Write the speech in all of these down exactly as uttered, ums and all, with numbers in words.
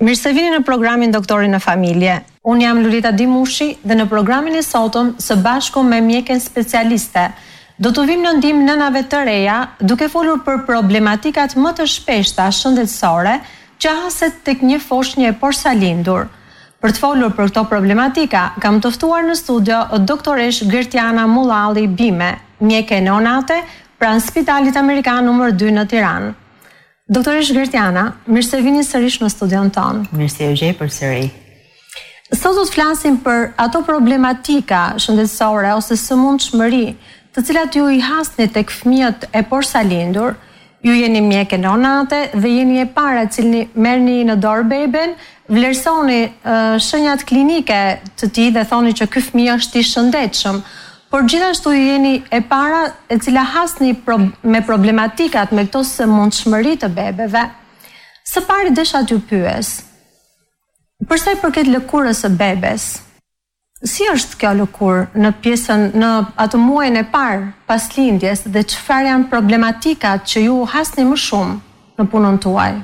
Mirë se vini në programin Doktorin në Familje. Unë jam Lulita Dimushi dhe në programin e sotëm së bashku me mjeken specialiste do të vim në ndihmë nënave të reja duke folur për problematikat më të shpeshta shëndetësore që haset tek një foshnjë e porsalindur. Për të folur për këto problematika, kam të ftuar në studio doktoresh Gertiana Mullalli Bime, mjeke neonate pranë Spitalit Amerikan numër dy në Tiranë. Doktoresh Gertiana, mirë se vini sërish në studion tonë. Mirë se u gjej për sëri. Sot do të flasim për ato problematika shëndetësore ose sëmundshmëri, të cilat ju i hasni tek fëmijët e porsalindur. Ju jeni mjeke neonate dhe jeni e para e cili merrni në dorë beben, vlerësoni uh, shenjat klinike të tij dhe thoni që ky fëmijë është i shëndetshëm. Por gjithashtu jeni e para e cila hasni pro, me problematikat me këto sëmundshmëri të bebeve. Së pari desha t'ju pyes, për sa i përket lëkurës së bebes, si është kjo lëkurë në pjesën në atë muajin e parë pas lindjes dhe çfarë janë problematikat që ju hasni më shumë në punën tuaj?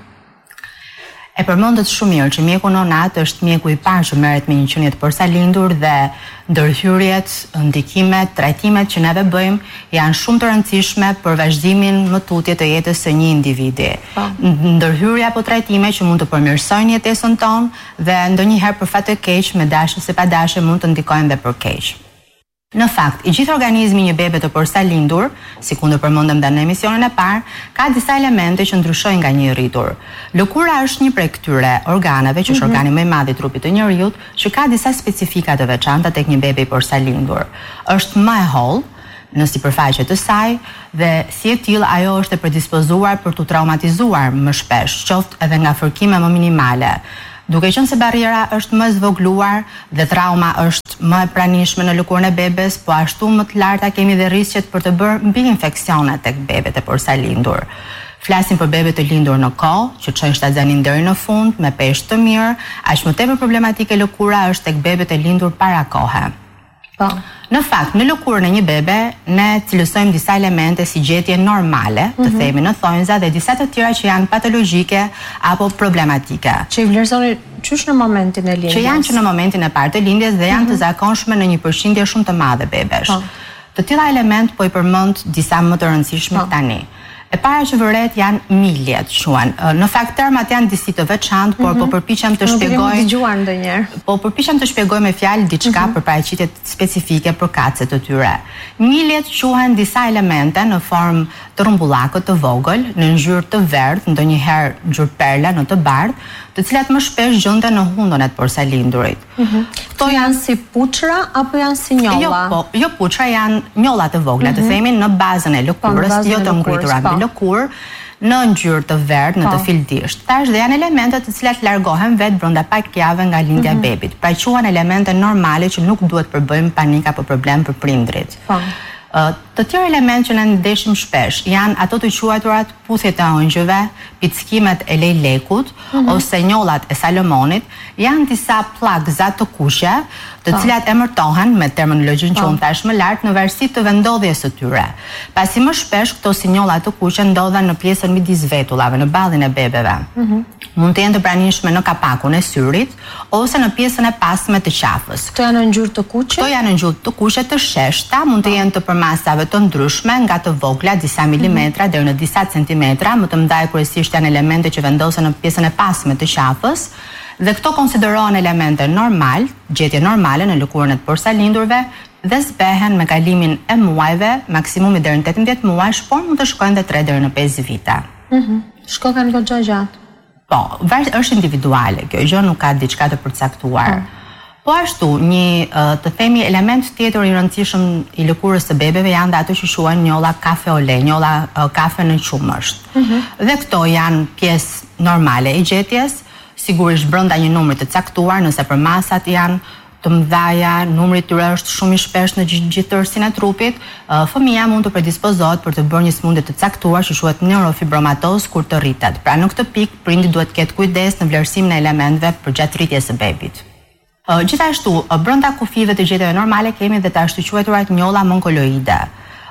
E përmendet shumë mirë që mjeku neonat është mjeku i parë që merret me një qenie të porsalindur dhe ndërhyrjet, ndikimet, trajtimet që neve bëjmë janë shumë të rëndësishme për vazhdimin më tutje të jetës së një individi. Pa. Ndërhyrja apo trajtime që mund të përmirësojnë jetesën tonë dhe ndonjëherë për fat të keq me dashje ose pa dashje mund të ndikojnë dhe për keq. Në fakt, i gjithë organizmi një bebe të porsalindur, si ku ndër përmendëm dhe në emisionin e parë, ka disa elemente që ndryshojnë nga një i rritur. Lëkura është një prej këtyre organeve, që është mm-hmm. organi më i madh i trupit të njerëzit, që ka disa specifika të veçanta tek një bebe i porsalindur. Është më e hollë në sipërfaqe të saj dhe si e tillë ajo është e predispozuar për të traumatizuar më shpesh, qoftë edhe nga fërkime më minimale. Duke qenë se barriera është më e zvogluar dhe trauma është më e pranishme në lëkurën e bebes, po ashtu më të larta kemi dhe rrisqet për të bërë mbi infeksione tek bebet e porsalindur. Flasim për bebet të lindur në kohë, që çojnë shtatzanin deri në fund me peshë të mirë, aq më tepër problematike lëkura është tek bebet e lindur para kohe. Po. Në fakt, në lëkurën e një bebe, ne cilësojmë disa elemente si gjetje normale, të mm-hmm. themi në thonjza, dhe disa të tjera që janë patologjike apo problematike. Që i vlerësoni qysh në momentin e lindjes? Që janë që në momentin e parë të lindjes dhe janë mm-hmm. të zakonshme në një përqindje shumë të madhe bebesh. Po. Të tilla element po i përmend disa më të rëndësishme po. Tani. E para që vëret janë miljet, quhen. Në fakt termat janë disi të veçantë, por mm-hmm. po përpiqem të shpjegoj. Nuk e dëgjuar ndonjëherë. Po përpiqem të shpjegoj me fjalë diçka mm-hmm. për paraqitje specifike për kacet të tyre. Miljet quhen disa elemente në formë të rrumbullakët të vogël, në ngjyrë të verdhë, ndonjëherë ngjyrë perla, në të bardhë, të cilat më shpesh gjenden në hundën e porsalindurit. Mm-hmm. Këto janë si puçra apo janë si njolla? Jo, po, jo puçra, janë njolla të vogla, mm-hmm. të themi në bazën e lëkurës, jo të ngritura mbi lëkurë, në ngjyrë të verdhë, në të fildisht. Tash dhe janë elemente të cilat largohen vetë brenda pak javë nga lindja e mm-hmm. bebit. Pra quhen elemente normale që nuk duhet përbëjmë panik apo problem për prindrit. Po. Uh, të tjerë element që ne ndeshim shpesh janë ato të quajturat puthjet e ëngjëve, pickimet e lejlekut mm-hmm. ose njollat e Salomonit, janë disa pllagza të kuqe, të oh. cilat emërtohen me terminologjinë që oh. unë tash më lart në varësi të vendodhjes së tyre. Pasi më shpesh këto si njolla të kuqe ndodhen në pjesën midis vetullave, në ballin e bebeve. Mm-hmm. Mund të jenë të pranishme në kapakun e syrit ose në pjesën e pasme të qafës. Këto janë në ngjyrë të kuqe? Këto janë në ngjyrë të kuqe të sheshta, mund të jenë të përmasave të ndryshme, nga të vogla disa milimetra deri në disa centimetra, më të mëdha kryesisht janë elemente që vendosen në pjesën e pasme të qafës, dhe këto konsiderohen elemente normal, gjetje normale në lëkurën e porsalindurve dhe zbehen me kalimin e muajve, maksimumi deri në tetëmbëdhjetë muajsh, por mund të shkojnë dhe tre deri në pesë vite. Mhm. Shkokan goxha gjatë. Po, është individuale, kjo gjë nuk ka diçka të përcaktuar. Po, po ashtu, një të themi element tjetër i rëndësishëm i lëkurës së bebeve janë dhe ato që quhen njolla kafe ole, njolla kafe në qumësht. Mm-hmm. Dhe këto janë pjesë normale e gjetjes, sigurisht brenda një numri të caktuar, nëse për masat janë të mëdhaja, numri i tyre është shumë i shpesh në gjithë tërësinë e trupit, fëmia mund të predispozohet për të bërë një sëmundje të caktuar që quhet neurofibromatoz kur të rritet. Pra në këtë pikë prindi duhet të ketë kujdes në vlerësimin e elementeve përgjatë rritjes së bebit. Gjithashtu, brenda kufive të gjetjeve normale kemi dhe të ashtu quajturat njolla mongoloide.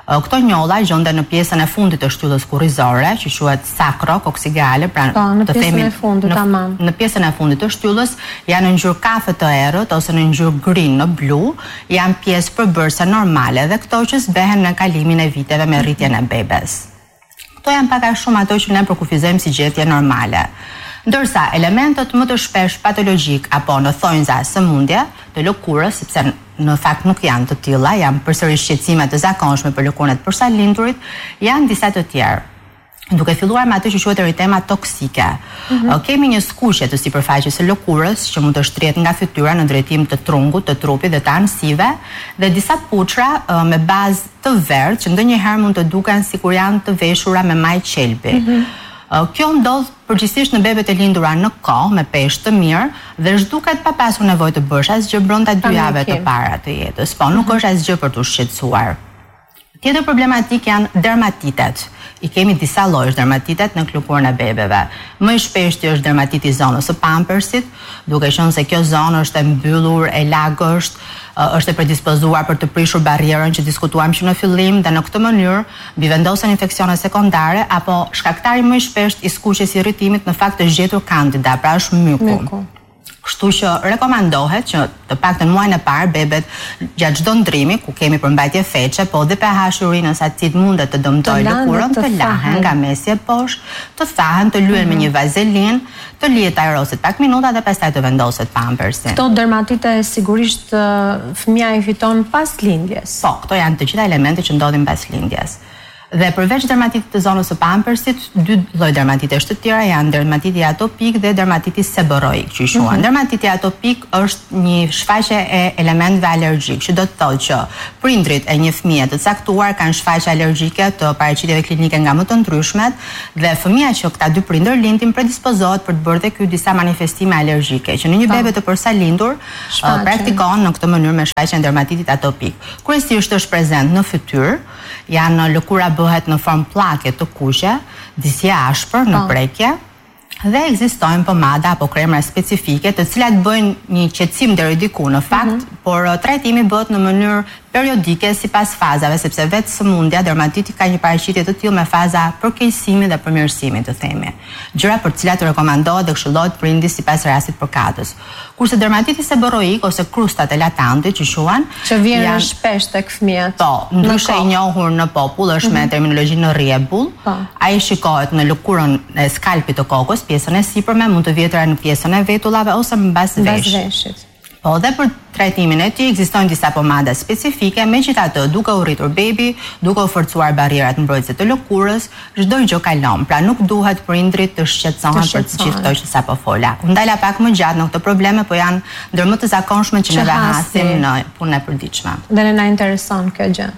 Këto njolla gjenden në pjesën e fundit të shtyllës kurrizore, që quhet sacro-coccygeale, pra pa, në të themi në, fundit, në, në pjesën e fundit të shtyllës, janë në ngjyrë kafe të errët ose në ngjyrë gri në blu, janë pjesë përbërëse normale dhe këto që zbehen në kalimin e viteve me rritjen e bebes. Këto janë pak a shumë ato që ne përkufizojmë si gjetje normale. Ndërsa elementët më të shpesh patologjik apo në thonjza sëmundje të lëkurës, sepse në fakt nuk janë të tilla, janë përsëri shqetësime të zakonshme për lëkurën e përsalindurit, janë disa të tjerë. Duke filluar me atë që quhet eritema toksike. Mm-hmm. Kemi një skuqje të sipërfaqes së lëkurës që mund të shtrihet nga fytyra në drejtim të trungut, të trupit dhe të anësive, dhe disa puçra me bazë të verdhë që ndonjëherë mund të duken sikur janë të veshura me maj qelbi. Mm-hmm. Kjo ndodh përgjithsisht në bebet e lindura në kohë me peshë të mirë dhe zhduket pa pasur nevojë të bësh asgjë brenda dy javëve të para të jetës, po nuk është asgjë për të shqetësuar. Tjetër problematik janë dermatitet. I kemi disa lloje dermatitet në lëkurën e bebeve. Më i shpeshti është dermatiti i zonës së pampersit, duke qenë se kjo zonë është e mbyllur, e lagësht, është e predispozuar për të prishur barrierën që diskutuam që në fillim dhe në këtë mënyrë bivendosen infeksione sekondare apo shkaktari më i shpesht i skuqjes së irritimit në fakt është gjetur Candida, pra është myku. myku. Kështu që rekomandohet që të paktën muajin e parë bebet gjatë çdo ndrimi ku kemi përmbajtje feqe, po dhe pH urinës acid mundet të dëmtojë lëkurën, të lahen nga mesi e poshtë, të thahen, të lyen mm-hmm. me një vazelin, të lihet aerosit pak minuta dhe pastaj të vendoset pampersin. Këto dermatite sigurisht fëmia i fiton pas lindjes. Po, këto janë të gjitha elementet që ndodhin pas lindjes. Dhe përveç dermatitit të zonës së pampersit, dy lloj dermatitesh të tjera janë dermatiti atopik dhe dermatiti seboroik, që quhen. Mm-hmm. Dermatiti atopik është një shfaqje e elementëve alergjik, që do të thotë që prindrit e një fëmie të caktuar kanë shfaqje alergjike të paraqitjeve klinike nga më të ndryshmet dhe fëmia që këta dy prindër lindin predispozohet për të bërë dhe ky disa manifestime alergjike, që në një bebe të përsalindur uh, praktikohen në këtë mënyrë me shfaqjen e dermatitit atopik. Kryesisht është prezent në fytyrë, janë lëkura bëhet në formë pllake të kuqe, disi ashpër në prekje, dhe ekzistojnë pomada apo kremra specifike të cilat bëjnë një qetësim deri diku në fakt, mm-hmm. por trajtimi bëhet në mënyrë periodike sipas fazave, sepse vetë sëmundja dermatiti ka një paraqitje të tillë me faza përkeqësimi dhe përmirësimi, të themi. Gjëra për të cilat rekomandohet dhe këshillohet prindi sipas rastit përkatës. Kurse dermatiti seboroik ose krustat e latantit që quhen, që vjen janë shpesh tek fëmijët. Po, ndryshe i njohur në popull është mm-hmm. me terminologjinë rriebull. Ai shikohet në lëkurën e skalpit të kokës, pjesën e sipërme, mund të vjetër në pjesën e vetullave ose mbas veshit. Po dhe për trajtimin e tij ekzistojnë disa pomada specifike, megjithatë duke u rritur bebi, duke u forcuar barrierat mbrojtëse të lëkurës, çdo gjë kalon, pra nuk duhet prindrit të shqetësohen për të gjithë këto që sapo fola. U ndala pak më gjatë në këto probleme, po janë ndër më të zakonshme që ne hasim në punën e përditshme. Dhe ne na intereson kjo gjë.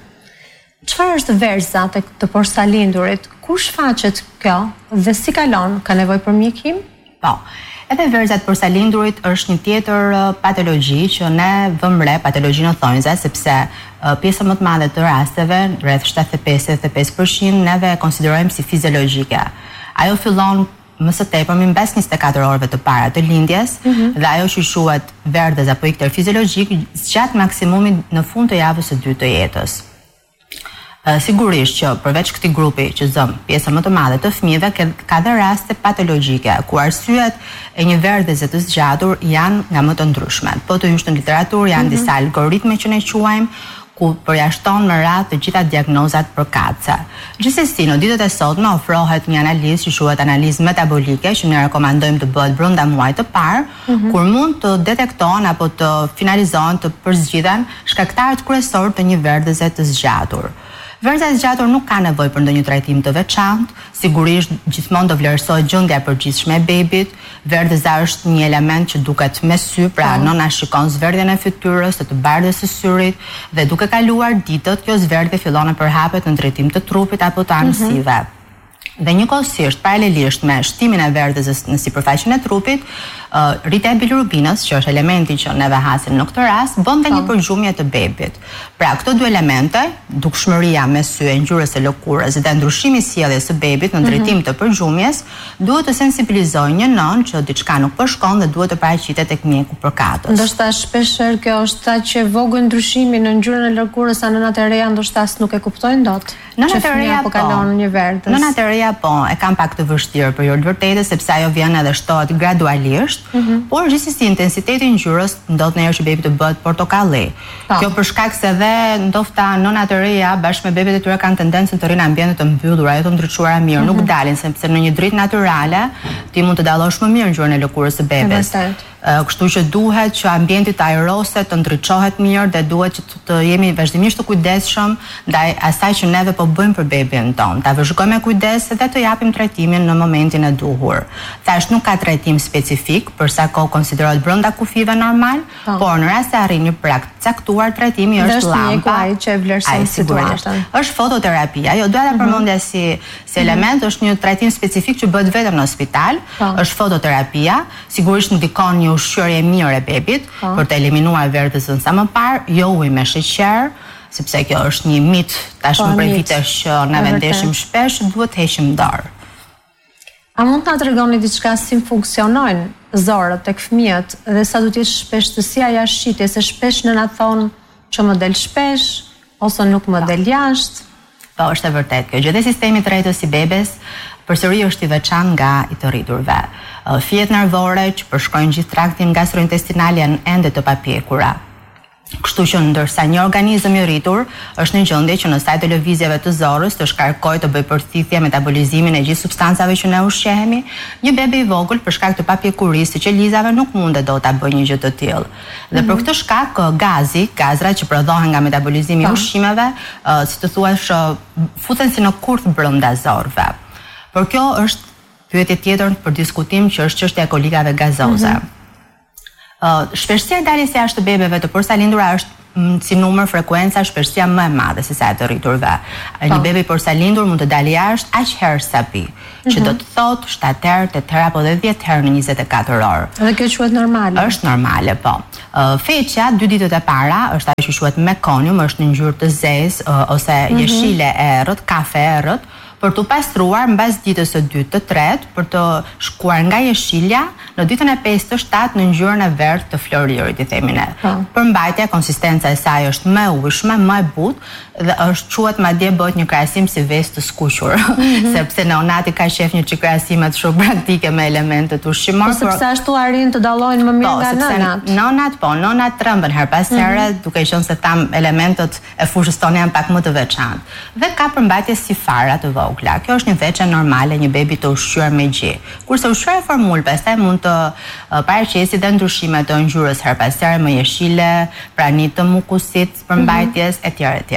Çfarë është verza tek të porsalindurit? Ku shfaqet kjo dhe si kalon? Ka nevojë për mjekim? Po. Edhe verza e porsalindurit është një tjetër patologji që ne vëmë re, patologjinë e thonjzës, sepse pjesa më të madhe të rasteve, rreth shtatëdhjetë e pesë deri në pesë përqind, neve e konsiderojmë si fiziologjike. Ajo fillon më së tepërmi mbas njëzet e katër orëve të para të lindjes, mm-hmm. dhe ajo që quhet verdhës apo ikter fiziologjik zgjat maksimumi në fund të javës së dytë të jetës. Uh, sigurisht që përveç këtij grupi që zëm pjesa më të madhe të fëmijëve ka dhe raste patologjike ku arsyet e një verdhëse të zgjatur janë nga më të ndryshmet. Po të hysh në literaturë janë mm-hmm. disa algoritme që ne quajmë ku përjashton më radhë të gjitha diagnozat përkatëse. Gjithsesi, në ditët e sotme ofrohet një analizë që quhet analizë metabolike që ne rekomandojmë të bëhet brenda muajit të parë, mm-hmm. kur mund të detektohen apo të finalizohen, të përzgjidhen shkaktarët kryesorë të një verdhëse të zgjatur. Verdha e zgjatur nuk ka nevojë për ndonjë trajtim të veçantë, sigurisht gjithmonë do vlerësohet gjendja e përgjithshme e bebit. Verdhëza është një element që duket me sy, pra oh. nëna shikon zverdhjen e fytyrës, të bardhës së syrit dhe duke kaluar ditët, kjo zverdhje fillon të përhapet në drejtim të trupit apo të anësive. Mm-hmm. Dhe njëkohësisht, paralelisht me shtimin e verdhësës në sipërfaqen e trupit, uh, rrita e bilirubinës, që është elementi që neve hasim në këtë rast, bën dhe një përgjumje të bebit. Pra, këto dy elemente, dukshmëria me sy, ngjyrës së lëkurës dhe ndryshimi i sjelljes së bebit në drejtim të përgjumjes, duhet të sensibilizojnë një nën që diçka nuk po shkon dhe duhet të paraqitet tek mjeku përkatës. Ndoshta shpeshherë kjo është ta që vogël ndryshimi në ngjyrën e lëkurës sa nënat e reja ndoshta as nuk e kuptojnë dot. Nënat e reja po kalon një verdhës. Nënat e reja po, e kanë pak të vështirë për jo të vërtetë sepse ajo vjen edhe shtohet gradualisht, mm -hmm. por gjithsesi intensiteti i ngjyrës ndodh ndonjëherë që bebi të bëhet portokalli. Kjo për shkak se edhe ndoshta nënat e reja bashkë me bebet e tyre kanë tendencën të rinë në ambiente të mbyllura, jo të ndriçuara mirë, mm -hmm. nuk dalin sepse në një dritë natyrale ti mund të dallosh më mirë ngjyrën e lëkurës së bebes. Kështu që duhet që ambienti të ajroset, të ndriçohet mirë dhe duhet që të jemi vazhdimisht të kujdesshëm ndaj asaj që neve po bëjmë për bebin ton. Ta vëzhgojmë me kujdes dhe të japim trajtimin në momentin e duhur. Thash nuk ka trajtim specifik për sa kohë konsiderohet brenda kufive normal, oh. por në rast se arrin një prag të caktuar, trajtimi është llampa që e vlerëson situatën. Është fototerapia. Jo, doja ta përmendja si si element, është një trajtim specifik që bëhet vetëm në spital, oh. është fototerapia, sigurisht ndikon një ushqyerje e mirë e bebit oh. për të eliminuar verdhësën sa më parë, jo ujë me sheqer, sepse kjo është një mit tashmë prej vitesh që ne vendeshim shpesh, duhet të heqim dorë. A mund të na tregoni diçka si funksionojnë zorët tek fëmijët dhe sa duhet të jetë shpeshtësia jashtë shitjes, se shpesh nëna thonë që më del shpesh ose nuk më del jashtë. Po, është e vërtetë kjo. Gjithë sistemi tretës i bebes përsëri është i veçantë nga i të rriturve. Fijet nervore që përshkojnë gjithë traktin gastrointestinal janë ende të papjekura. Kështu që ndërsa një organizëm i rritur është në gjendje që në sajt të lëvizjeve të zorrës të shkarkojë të bëjë përthithje metabolizimin e gjithë substancave që ne ushqehemi, një bebe i vogël për shkak të papjekurisë të qelizave nuk mundet dot ta bëjë një gjë të tillë. Dhe për këtë shkak gazi, gazrat që prodhohen nga metabolizimi i ushqimeve, si të thuash, futen si në kurth brenda zorrëve. Por kjo është pyetje tjetër për diskutim që është çështja e kolikave gazoze. Mm -hmm. Uh, shpeshësia e daljes jashtë të bebeve të porsalindura është mm, si numër frekuenca shpeshësia më e madhe se sa e të rriturve. Një bebe i porsalindur mund të dalë jashtë aq herë sa pi, mm -hmm. që do të thotë shtatë herë, tetë herë apo edhe dhjetë herë në njëzet e katër orë. Dhe kjo quhet normale. Është normale, po. Uh, feqja dy ditët e para është ajo që quhet mekonium, është në ngjyrë të zezë uh, ose mm -hmm. jeshile e errët, kafe e errët, për të pastruar mbas ditës së dytë të tretë, për të shkuar nga jeshilja në ditën e pesë të shtatë në ngjyrën e verdhë të floririt, i themi ne. Përmbajtja, konsistenca e saj është më e ujshme, më e butë dhe është quhet madje bëhet një krahasim si vestë të skuqur, mm -hmm. sepse neonati ka shef një çik krahasime shumë praktike me elementet ushqimore. Po sepse ashtu arrin të dallojnë më mirë nga nënat. Nënat, po, nënat trembën her pas here, mm -hmm. duke qenë se tham elementet e fushës tonë janë pak më të veçantë. Dhe ka përmbajtje si fara të vogla. Kjo është një veçe normale, një bebi të ushqyer me gjë. Kurse ushqyerja e formul pastaj mund të uh, paraqesi dhe ndryshime të ngjyrës her pas here, më jeshile, pranitë të mukusit, përmbajtjes mm -hmm. etj etj.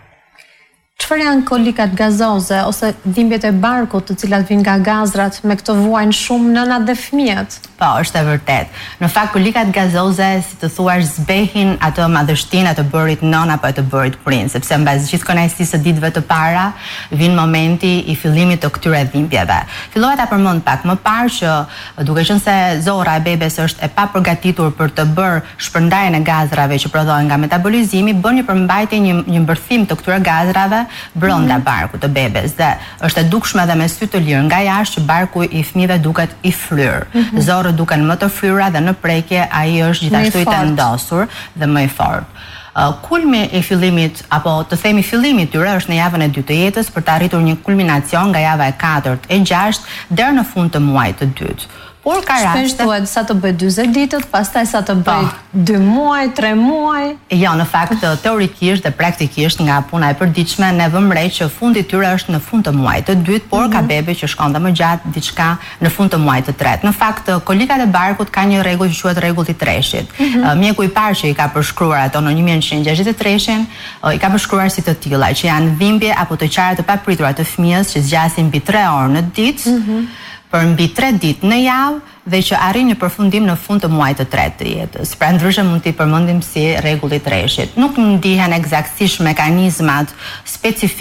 Çfarë janë kolikat gazoze ose dhimbjet e barkut, të cilat vijnë nga gazrat, me këto vuajnë shumë nënat dhe fëmijët? Po, është e vërtetë. Në fakt kolikat gazoze, si të thuash, zbehin atë madhështinë të bërit nën apo të bërit prin, sepse mbas gjithë kënaqësisë së ditëve të para vjen momenti i fillimit të këtyre dhimbjeve. Fillova ta përmend pak më parë që duke qenë se zorra e bebes është e papërgatitur për të bërë shpërndarjen e gazrave që prodhohen nga metabolizimi, bën një përmbajtje, një, një mbërthim të këtyre gazrave brenda mm -hmm. barkut të bebes dhe është e dukshme dhe me sy të lirë nga jashtë që barku i fëmijëve duket i fryrë. Mm -hmm. Zorët duken më të fryra dhe në prekje ai është gjithashtu i tendosur dhe më i fortë. Uh, kulmi i fillimit apo të themi fillimi i tyre është në javën e dytë të jetës për të arritur një kulminacion nga java e katërt e gjashtë deri në fund të muajit të dytë. Por ka raste shpesh thuhet sa të bëj dyzet ditët, pastaj sa të bëj dy muaj, tre muaj. Jo, në fakt teorikisht dhe praktikisht nga puna e përditshme ne vëmë re që fundi i tyre është në fund të muajit të dytë, por mm -hmm. ka bebe që shkon dhe më gjatë diçka në fund të muajit të tretë. Në fakt kolikat e barkut ka një rregull që quhet rregulli i treshit. Mm -hmm. Mjeku i parë që i ka përshkruar ato në një mijë e nëntëqind e gjashtëdhjetë e treshin, i ka përshkruar si të tilla, që janë dhimbje apo të qara të papritura të fëmijës që zgjasin mbi tre orë në ditë. Mm -hmm. për mbi tre ditë në javë dhe që arrin një përfundim në fund të muajit të tretë të jetës. Pra ndryshe mund t'i përmendim si rregulli i treshit. Nuk ndihen eksaktësisht mekanizmat specifik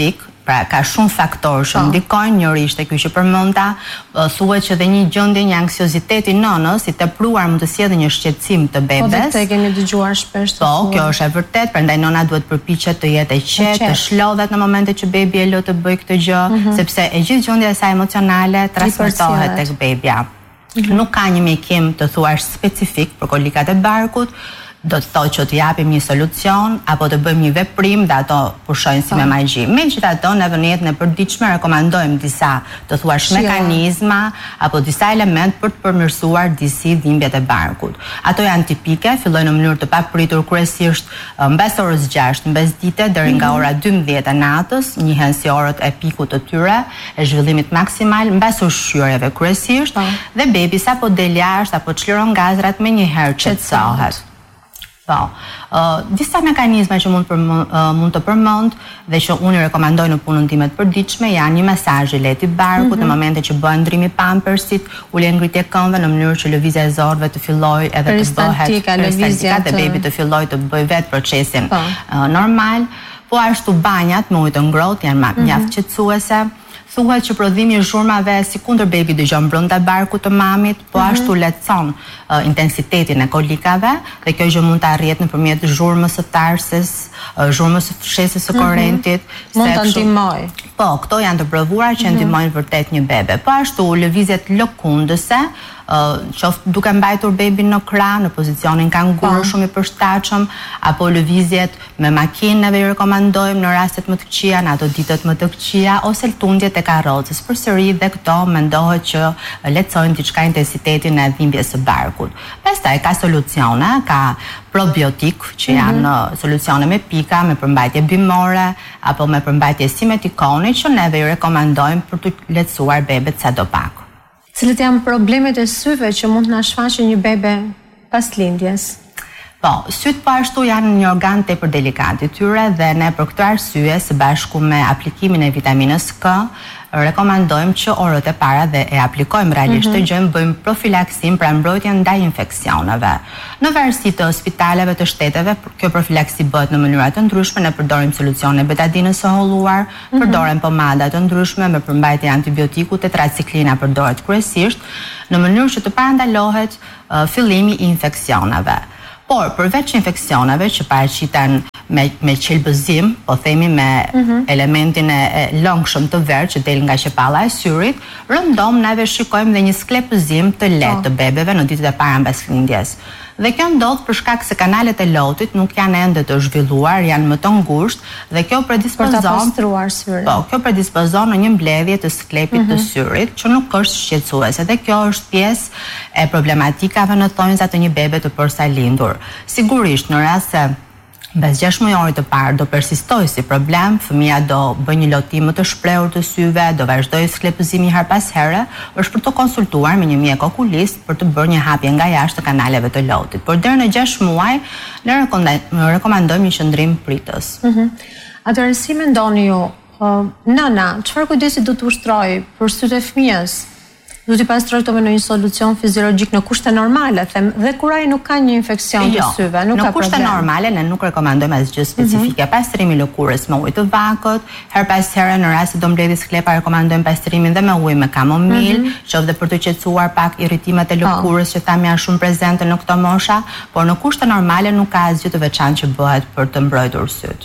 Pra ka shumë faktorë që ndikojnë, njëri ishte ky që përmenda, thuhet që dhe një gjendje një anksioziteti nënës i tepruar mund të sjellë një shqetësim të bebes. Po dhe kemi dëgjuar shpesh. Po, kjo është e vërtet, prandaj nëna duhet përpiqet të jetë e qetë, të shlodhet në momentet që bebi e lë të bëjë këtë gjë, sepse e gjithë gjendja e saj emocionale transmetohet tek bebia. Nuk ka një mjekim të thuar specifik për kolikat e barkut, do të thotë që të japim një solucion apo të bëjmë një veprim dhe ato pushojnë si me magji. Megjithatë, neve në jetën e përditshme rekomandojmë disa të thuash mekanizma apo disa element për të përmirësuar disi dhimbjet e barkut. Ato janë tipike, fillojnë në mënyrë të papritur, kryesisht mbas orës gjashtë mbesdite deri nga ora dymbëdhjetë e natës, njihen si orët e pikut të tyre, e zhvillimit maksimal mbas ushqyerjeve kryesisht, dhe bebi sapo del jashtë apo çliron gazrat menjëherë qetësohet. Po, uh, disa mekanizma që mund, për, uh, mund të përmend dhe që unë i rekomandoj në punën time të përditshme janë një masazh i lehtë i barkut, mm -hmm. në momentin që bëhen ndrimi pampersit, ulje ngritje këmbëve në mënyrë që lëvizja e zorëve të fillojë edhe të bëhet peristaltika dhe bebi të fillojë të bëjë vetë procesin uh, normal. Po ashtu banjat me ujë të ngrohtë janë mjaft mm -hmm. qetësuese. Thuhet që prodhimi i zhurmave si kundër bebi dëgjon brenda barkut të mamit, po ashtu lehtëson uh, intensitetin e kolikave dhe kjo gjë mund të arrihet nëpërmjet zhurmës së tarses, uh, zhurmës së fshesës së korrentit. Mund të ndihmojë. Po, këto janë të provuara që ndihmojnë vërtet një bebe. Po ashtu lëvizjet lëkundëse, Uh, qoftë duke mbajtur bebin në krah në pozicionin kanguru shumë i përshtatshëm, apo lëvizjet me makinë neve i rekomandojmë në rastet më të këqija, në ato ditët më të këqija, ose ltundjet e karrocës. Përsëri dhe këto mendohet që lehtësojnë diçka intensitetin e dhimbjes së barkut. Pastaj ka solucione, ka probiotik që janë mm -hmm. solucione me pika, me përmbajtje bimore apo me përmbajtje simetikoni që neve i rekomandojmë për të lehtësuar bebet sado pak. Cilët janë problemet e syve që mund të na shfaqë një bebe pas lindjes? Po, sytë po ashtu janë një organ tepër delikat i tyre dhe ne për këtë arsye së bashku me aplikimin e vitaminës K rekomandojmë që orët e para dhe e aplikojmë realisht të gjëjmë, bëjmë profilaksim pra mbrojtjen ndaj infeksioneve. Në varësi të spitaleve të shteteve, kjo profilaksi bëhet në mënyra të ndryshme, ne përdorim solucione betadinës së holluar, përdorim pomada të ndryshme me përmbajtje antibiotiku, tetraciklina përdoret kryesisht, në mënyrë që të parandalohet uh, fillimi i infeksioneve. Por, përveç infeksioneve që paraqiten me, me qelbëzim, po themi me mm -hmm. elementin e, e lëngshëm të verë që del nga qepalla e syrit, rëndom neve shikojmë dhe një sklepëzim të lehtë të bebeve në ditët e para mbas lindjes. Dhe kjo ndodh për shkak se kanalet e lotit nuk janë ende të zhvilluar, janë më të ngushtë dhe kjo predispozon për ta pastruar syrin. Po, kjo predispozon në një mbledhje të sklepit mm -hmm. të syrit që nuk është shqetësuese dhe kjo është pjesë e problematikave në thonjza të një bebe të përsa lindur. Sigurisht në rast se mbas gjashtë mujorit të parë do persistoj si problem, fëmia do bëjë një lotim më të shprehur të syve, do vazhdojë sklepëzimi her pas here, është për të konsultuar me një mjek okulist për të bërë një hapje nga jashtë të kanaleve të lotit. Por deri në gjashtë muaj ne rekomandojmë një qëndrim pritës. Mm -hmm. Atëherë si mendoni ju, uh, nëna, çfarë kujdesi do të ushtrojë për sytë e fëmijës? Do t'i pastroj këto me në një solucion fiziologjik në kushte normale, them, dhe kur ai nuk ka një infeksion të syve, nuk ka problem. Në kushte normale ne nuk rekomandojmë asgjë specifike. Mm -hmm. Pastrimi i lëkurës me ujë të vakët, her pas here në rast se do mbledhë sklepa rekomandojmë pastrimin dhe me ujë me kamomil, mm -hmm. qoftë për të qetësuar pak irritimet e lëkurës që thamë janë shumë prezente në këto mosha, por në kushte normale nuk ka asgjë të veçantë që bëhet për të mbrojtur syt.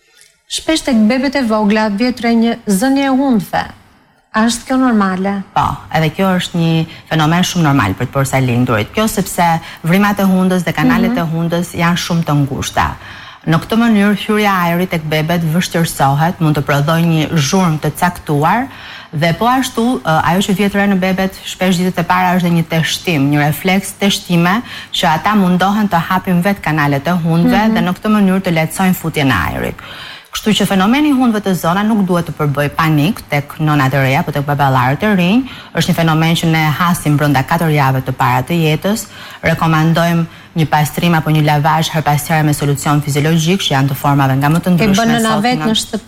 Shpesh tek bebet e vogla vjen re një zënje e hundëve. A është kjo normale? Po, edhe kjo është një fenomen shumë normal për të përsa lindurit. Kjo sepse vrimat e hundës dhe kanalet mm -hmm. e hundës janë shumë të ngushta. Në këtë mënyrë hyrja e ajrit tek bebet vështirësohet, mund të prodhojë një zhurmë të caktuar dhe po ashtu ajo që vjet re në bebet shpesh ditët e para është dhe një teshtim, një refleks teshtime që ata mundohen të hapin vetë kanalet e hundëve mm -hmm. dhe në këtë mënyrë të lehtësojnë futjen e ajrit. Kështu që fenomeni i hundëve të zona nuk duhet të përbëj panik tek nënat e reja apo tek baballarët e rinj. Është një fenomen që ne hasim brenda katër javëve të para të jetës. Rekomandojmë një pastrim apo një lavazh her pas here me solucion fiziologjik që janë të formave nga më të ndryshme. E bën nëna vetë në shtëpi?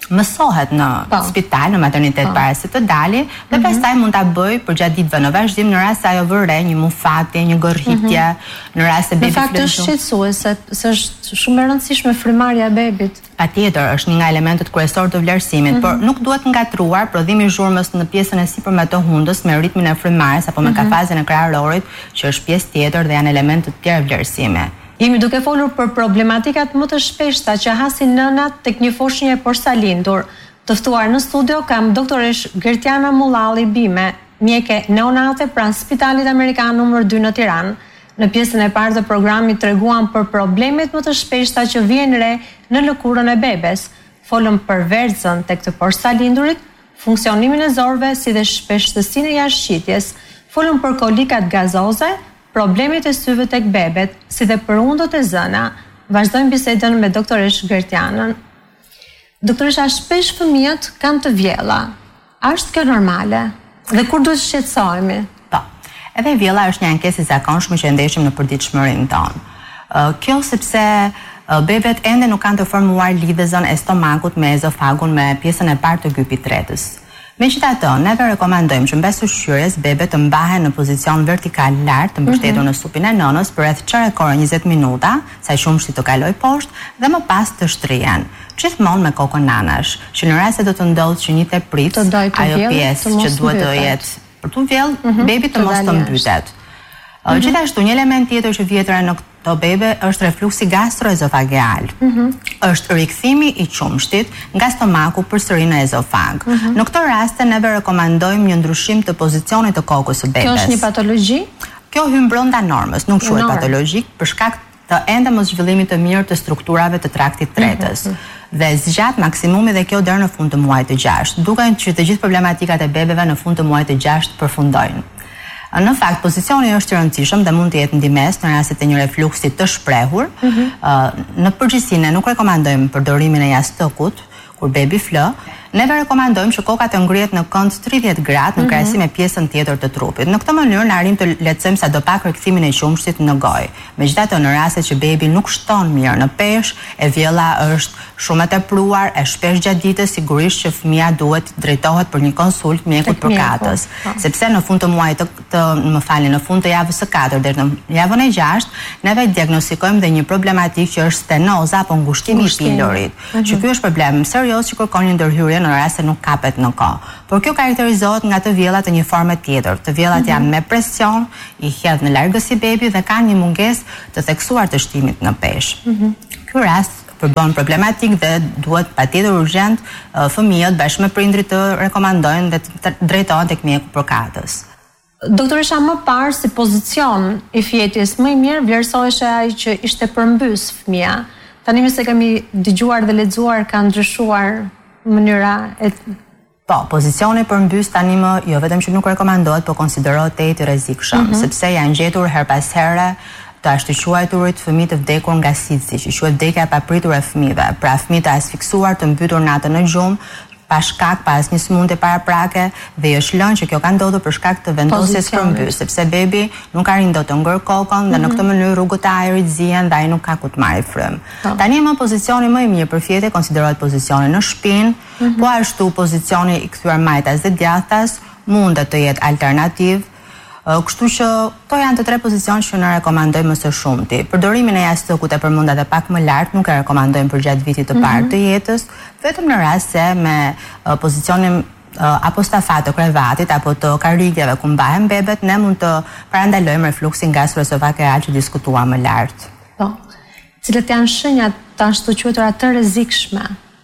mësohet në pa. spital, në maternitet pa. para se të dali, dhe mm -hmm. pastaj mund ta bëj për gjatë ditëve në vazhdim në rast se ajo vë re një mufati, një gorrhitje, mm -hmm. në rast se bebi flet. Në fakt është shqetësuese, se është shumë e rëndësishme frymarrja e bebit. Patjetër, është një nga elementet kryesor të vlerësimit, mm -hmm. por nuk duhet ngatruar prodhimi i zhurmës në pjesën e sipërme të hundës me ritmin e frymarrjes apo me mm -hmm. kafazën e kraharorit, që është pjesë tjetër dhe janë elemente të tjera vlerësimi. Jemi duke folur për problematikat më të shpeshta që hasin nënat tek një foshnjë e porsalindur. Të ftuar në studio kam doktoresh Gertiana Mullalli Bime, mjeke neonate pranë Spitalit Amerikan numër dy në Tiranë. Në pjesën e parë të programit treguam për problemet më të shpeshta që vijnë re në lëkurën e bebes. Folëm për vercën tek të porsalindurit, funksionimin e zorëve si dhe shpeshtësinë e jashtëqitjes. Folëm për kolikat gazoze, problemet e syve tek bebet, si dhe për undët e zëna. Vazhdojmë bisedën me doktoresh Gertianën. Doktoresha, shpesh fëmijët kanë të vjella. A është kjo normale? Dhe kur duhet shqetësohemi? Po. Edhe vjella është një ankesë e zakonshme që ndeshim në përditshmërinë tonë. Kjo sepse bebet ende nuk kanë të formuar lidhëzën e stomakut me ezofagun me pjesën e parë të gypit tretës. Megjithatë, neve rekomandojmë që mbas ushqyerjes bebet të mbahen në pozicion vertikal lart, të mbështetur në supin e nënës për rreth çerekore njëzet minuta, sa qumshti të kalojë poshtë dhe më pas të shtrihen. Gjithmonë me kokën nanash, që në rast se do të ndodhë që një teprit, ajo pjesë që duhet të jetë për të vjellë, bebi të mos të mbytet. Gjithashtu, një element tjetër që vjetër në këto bebe është refluksi gastroezofageal. Është rikthimi i qumshtit nga stomaku përsëri në ezofag. Në këtë raste neve rekomandojmë një ndryshim të pozicionit të kokës së bebes. Kjo është një patologji? Kjo hyn brenda normës, nuk quhet patologjik për shkak të ende mos zhvillimit të mirë të strukturave të traktit tretës. Dhe zgjat maksimumi dhe kjo deri në fund të muajit të gjashtë, duke që të gjithë problematikat e bebeve në fund të muajit të gjashtë përfundojnë. Në fakt, pozicioni është i rëndësishëm dhe mund të jetë ndimes në rastet e një refluksi të shprehur. Mm-hmm. Në përgjithësi ne nuk rekomandojmë përdorimin e jastëkut kur bebi flë. Neve rekomandojmë që koka të ngrihet në kënd tridhjetë gradë në krahasim me pjesën tjetër të trupit. Në këtë mënyrë na arrim të lehtësojmë sadopak rikthimin e qumshtit në gojë. Megjithatë, në raste që bebi nuk shton mirë në peshë, e vjella është shumë e tepruar, e shpesh gjatë ditës, sigurisht që fëmia duhet drejtohet për një konsult mjekut përkatës, sepse në fund të muajit të, të më falni, në fund të javës së katërt deri në javën e gjashtë, neve diagnostikojmë dhe një problematik që është stenoza apo ngushtimi i pilorit. Që ky është problem serioz që kërkon një ndërhyrje në rast se nuk kapet në kohë. Por kjo karakterizohet nga të vjellat të një forme tjetër. Të vjellat janë me presion, i hedh në largësi bebi dhe kanë një mungesë të theksuar të shtimit në peshë. Ky rast përbën problematik dhe duhet patjetër urgjent fëmijët bashkë me prindrit të rekomandojnë dhe të drejtohen tek mjeku përkatës. Doktoresha, më parë si pozicion i fjetjes më i mirë vlerësoheshe ai që ishte përmbys fëmia. Tani me se kemi dëgjuar dhe lexuar ka ndryshuar mënyra e... Po, pozicioni përmbys tani më jo vetëm që nuk rekomandohet, po konsiderohet te i rrezikshëm, mm-hmm. sepse janë gjetur her pas here të ashtuquajturit fëmijë të vdekur nga sitsi, që quhet vdekja e papritur e fëmijëve. Pra fëmijë të asfiksuar, të mbytur natën në gjumë, pa shkak, pa asnjë sëmundje paraprake, dhe është lënë që kjo ka ndodhur për shkak të vendosjes përmbys, sepse bebi nuk arrin dot të ngër kokën dhe në këtë mënyrë rrugët e ajrit zihen dhe ai nuk ka ku të marrë frym. Tani më pozicioni më i mirë për fjetje konsiderohet pozicioni në shpinë, po ashtu pozicioni i kthyer majtas dhe djathtas mundet të jetë alternativë. Kështu që to janë të tre pozicione që ne rekomandojmë më së shumti. Përdorimin e jastëkut e përmenda edhe pak më lart nuk e rekomandojmë për gjatë vitit të parë të jetës, vetëm në rast se me pozicionin apo stafat të krevatit apo të karrigjeve ku mbahen bebet, ne mund të parandalojmë refluksin gastroesofageal që diskutuam më lart. Po. Cilat janë shenjat të ashtuquajtura të rrezikshme?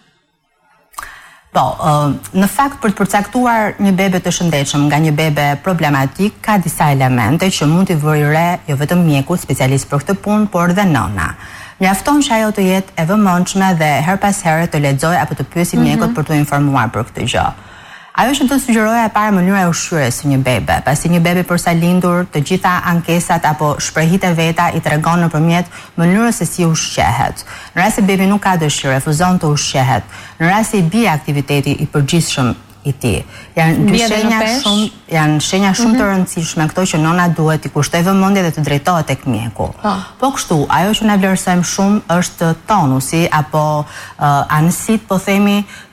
Po, në fakt për të përcaktuar një bebe të shëndetshëm nga një bebe problematik, ka disa elemente që mund t'i vëri re jo vetëm mjeku, specialist për këtë punë, por dhe nëna. Mjafton që ajo të jetë e vëmendshme dhe her pas here të lexojë apo të pyesë mjekut për të informuar për këtë gjë. Ajo që do sugjeroja e para mënyra e ushqyerjes së një bebe, pasi një bebe përsa lindur, të gjitha ankesat apo shprehit e veta i tregon nëpërmjet mënyrës se si ushqehet. Në rast se bebi nuk ka dëshirë, refuzon të ushqehet, në rast se i bie aktiviteti i përgjithshëm i tij. Janë dy shenja shumë, janë shenja shumë të rëndësishme këto që nona duhet i kushtojë vëmendje dhe të drejtohet tek mjeku. Po kështu, ajo që na vlerësojmë shumë është tonusi apo anësit, po themi,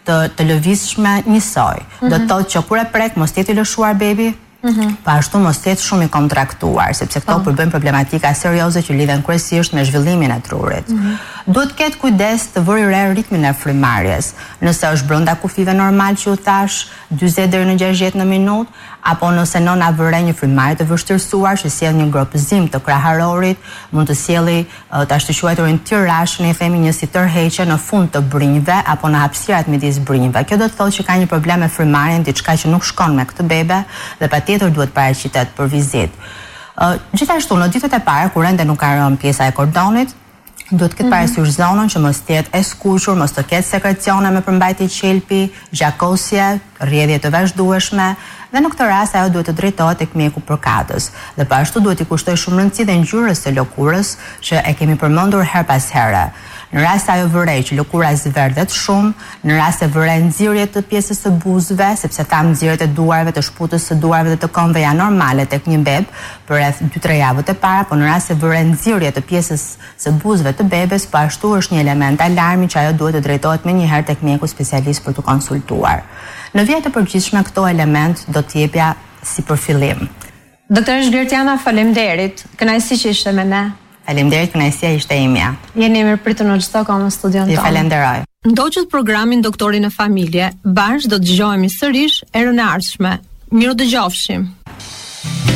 të, të lëvizshme njësoj. Mm-hmm. Do të thotë që kur e prek mos jetë i lëshuar bebi, Mm-hmm. Pa ashtu mos jetë shumë i kontraktuar, sepse këto oh. përbëjnë problematika serioze që lidhen kryesisht me zhvillimin e trurit. Mm-hmm. Duhet ketë kujdes të vëri re ritmin e frymarrjes. Nëse është brenda kufive normal që u thash, dyzet deri në gjashtëdhjetë në minutë, apo nëse nëna vëre një frymarrje të vështirësuar që sjell një gropëzim të kraharorit, mund të sjelli të ashtu quajturin tirash, ne i themi një si tërheqje në fund të brinjve apo në hapësirat midis brinjve. Kjo do të thotë që ka një problem me frymarrjen, diçka që nuk shkon me këtë bebe dhe patjetër duhet paraqitet për vizitë. Uh, gjithashtu në ditët e para kur ende nuk ka rënë pjesa e kordonit, duhet këtë parasysh zonën që mos të jetë e skuqur, mos të ketë sekrecione me përmbajtje qelpi, gjakosje, rrjedhje të vazhdueshme, dhe në këtë rast ajo duhet të drejtohet tek mjeku përkatës. Dhe po ashtu duhet i kushtoj shumë rëndësi dhe ngjyrës së lëkurës që e kemi përmendur her pas here. Në rast ajo vërej që lëkura zverdhet shumë, në rast se vërej nxirje të pjesës së buzëve, sepse tham nxirjet e duarve, të shputës së duarve dhe të këmbëve janë normale tek një beb për rreth dy tre javët e para, por në rast se vërej nxirje të pjesës së buzëve të bebes, po ashtu është një element alarmi që ajo duhet të drejtohet menjëherë tek mjeku specialist për të konsultuar. Në vijë të përgjithshme këto element do të jepja si përfillim. Doktoresh Gertiana, faleminderit. Kënaqësi që ishte me ne. Faleminderit, kënaqësia ishte imja. Jeni mirëpritur në çdo kohë në studion tonë. Ju falenderoj. Ndoqët programin Doktorin e Familje, bashkë do të dëgjohemi sërish erën e ardhshme. Miru dëgjofshim.